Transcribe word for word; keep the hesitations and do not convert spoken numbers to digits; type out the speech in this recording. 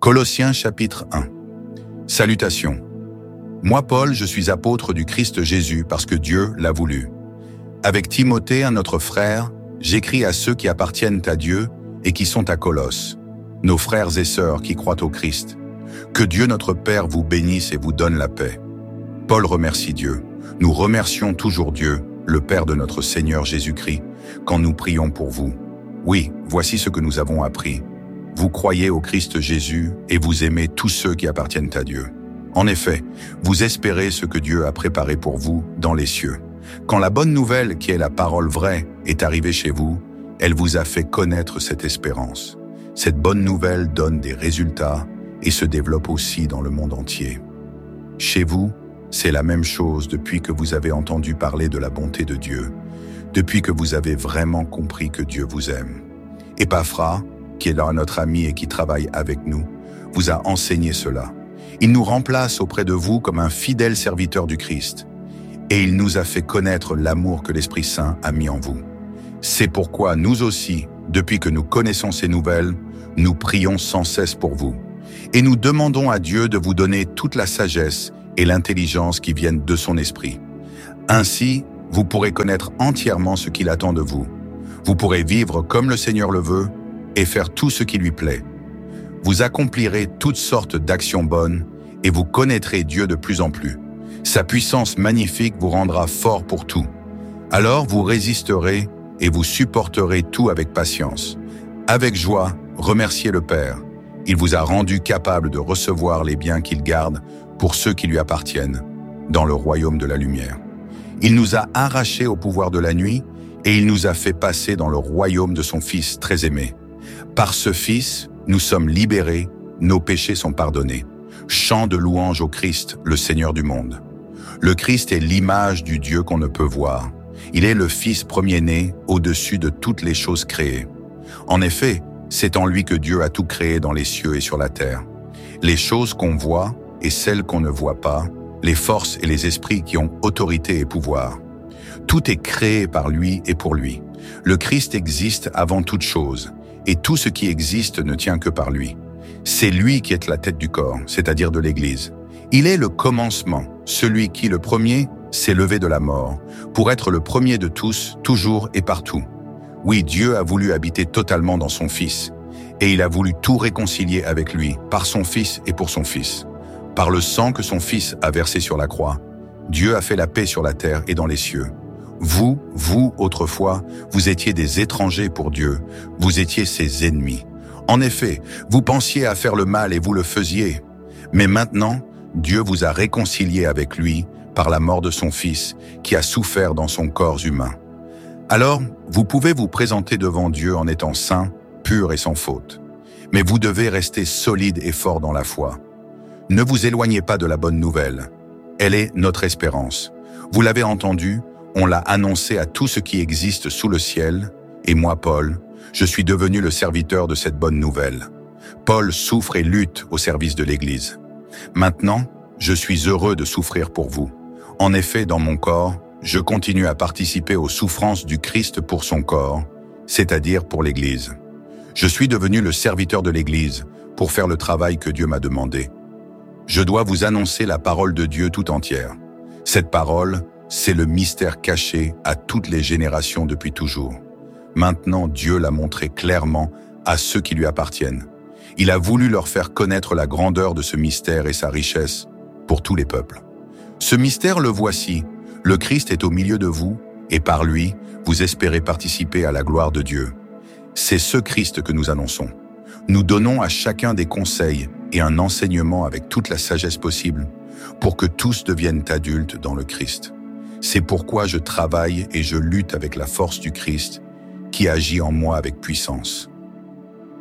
Colossiens chapitre un. Salutations. Moi, Paul, je suis apôtre du Christ Jésus parce que Dieu l'a voulu. Avec Timothée, un autre frère, j'écris à ceux qui appartiennent à Dieu et qui sont à Colosse, nos frères et sœurs qui croient au Christ. Que Dieu notre Père vous bénisse et vous donne la paix. Paul remercie Dieu. Nous remercions toujours Dieu, le Père de notre Seigneur Jésus-Christ, quand nous prions pour vous. Oui, voici ce que nous avons appris. Vous croyez au Christ Jésus et vous aimez tous ceux qui appartiennent à Dieu. En effet, vous espérez ce que Dieu a préparé pour vous dans les cieux. Quand la bonne nouvelle, qui est la parole vraie, est arrivée chez vous, elle vous a fait connaître cette espérance. Cette bonne nouvelle donne des résultats et se développe aussi dans le monde entier. Chez vous, c'est la même chose depuis que vous avez entendu parler de la bonté de Dieu, depuis que vous avez vraiment compris que Dieu vous aime. Épaphras, qui est là notre ami et qui travaille avec nous, vous a enseigné cela. Il nous remplace auprès de vous comme un fidèle serviteur du Christ. Et il nous a fait connaître l'amour que l'Esprit Saint a mis en vous. C'est pourquoi nous aussi, depuis que nous connaissons ces nouvelles, nous prions sans cesse pour vous. Et nous demandons à Dieu de vous donner toute la sagesse et l'intelligence qui viennent de son Esprit. Ainsi, vous pourrez connaître entièrement ce qu'il attend de vous. Vous pourrez vivre comme le Seigneur le veut et faire tout ce qui lui plaît. Vous accomplirez toutes sortes d'actions bonnes et vous connaîtrez Dieu de plus en plus. Sa puissance magnifique vous rendra fort pour tout. Alors vous résisterez et vous supporterez tout avec patience. Avec joie, remerciez le Père. Il vous a rendu capable de recevoir les biens qu'il garde pour ceux qui lui appartiennent, dans le royaume de la lumière. Il nous a arrachés au pouvoir de la nuit et il nous a fait passer dans le royaume de son Fils très aimé. Par ce Fils, nous sommes libérés, nos péchés sont pardonnés. Chant de louange au Christ, le Seigneur du monde. Le Christ est l'image du Dieu qu'on ne peut voir. Il est le Fils premier-né au-dessus de toutes les choses créées. En effet, c'est en lui que Dieu a tout créé dans les cieux et sur la terre. Les choses qu'on voit et celles qu'on ne voit pas, les forces et les esprits qui ont autorité et pouvoir. Tout est créé par lui et pour lui. Le Christ existe avant toute chose, et tout ce qui existe ne tient que par lui. C'est lui qui est la tête du corps, c'est-à-dire de l'Église. Il est le commencement, celui qui, le premier, s'est levé de la mort, pour être le premier de tous, toujours et partout. Oui, Dieu a voulu habiter totalement dans son Fils, et il a voulu tout réconcilier avec lui, par son Fils et pour son Fils. Par le sang que son Fils a versé sur la croix, Dieu a fait la paix sur la terre et dans les cieux. Vous, vous, autrefois, vous étiez des étrangers pour Dieu, vous étiez ses ennemis. En effet, vous pensiez à faire le mal et vous le faisiez. Mais maintenant, Dieu vous a réconciliés avec lui par la mort de son Fils, qui a souffert dans son corps humain. Alors, vous pouvez vous présenter devant Dieu en étant saint, pur et sans faute. Mais vous devez rester solide et fort dans la foi. Ne vous éloignez pas de la bonne nouvelle. Elle est notre espérance. Vous l'avez entendu, on l'a annoncé à tout ce qui existe sous le ciel, et moi, Paul, je suis devenu le serviteur de cette bonne nouvelle. Paul souffre et lutte au service de l'Église. Maintenant, je suis heureux de souffrir pour vous. En effet, dans mon corps, je continue à participer aux souffrances du Christ pour son corps, c'est-à-dire pour l'Église. Je suis devenu le serviteur de l'Église pour faire le travail que Dieu m'a demandé. Je dois vous annoncer la parole de Dieu tout entière. Cette parole, c'est le mystère caché à toutes les générations depuis toujours. Maintenant, Dieu l'a montré clairement à ceux qui lui appartiennent. Il a voulu leur faire connaître la grandeur de ce mystère et sa richesse pour tous les peuples. Ce mystère, le voici. Le Christ est au milieu de vous, et par lui, vous espérez participer à la gloire de Dieu. C'est ce Christ que nous annonçons. Nous donnons à chacun des conseils et un enseignement avec toute la sagesse possible pour que tous deviennent adultes dans le Christ. C'est pourquoi je travaille et je lutte avec la force du Christ qui agit en moi avec puissance.